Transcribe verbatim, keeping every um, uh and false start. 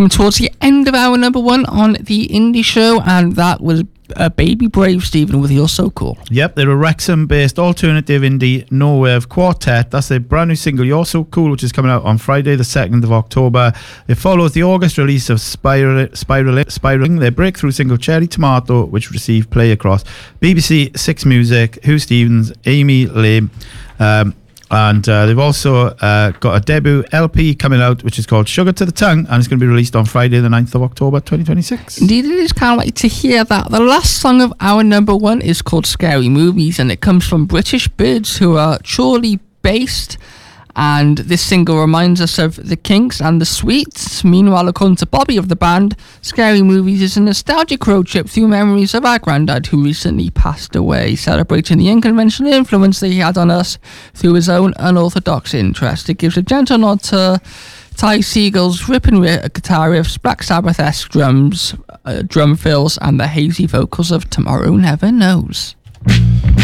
coming towards the end of our number one on the indie show, and that was uh, Baby Brave, Stephen, with You're So Cool. Yep, they're a Wrexham-based alternative indie no wave quartet. That's their brand new single You're So Cool, which is coming out on Friday the second of October. It follows the August release of Spiral, Spiral, Spiraling, their breakthrough single Cherry Tomato, which received play across B B C, Six Music, Hugh Stevens, Amy Lamb, um, and uh, they've also uh, got a debut L P coming out, which is called Sugar to the Tongue, and it's going to be released on Friday the ninth of October twenty twenty-six. Indeed, it is. Can't wait to hear that. The last song of our number one is called Scary Movies, and it comes from British Birds, who are Chorley based, and this single reminds us of the Kinks and the Sweets. Meanwhile, according to Bobby of the band, Scary Movies is a nostalgic road trip through memories of our granddad who recently passed away, celebrating the unconventional influence that he had on us through his own unorthodox interest. It gives a gentle nod to Ty Seagal's ripping ri- guitar riffs, Black Sabbath-esque drums, uh, drum fills, and the hazy vocals of Tomorrow Never Knows.